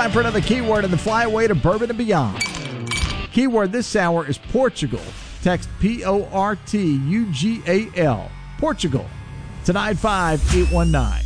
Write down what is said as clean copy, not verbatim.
time for another keyword in the Flyway to Bourbon and Beyond. Keyword this hour is Portugal. Text Portugal. Portugal to 95819.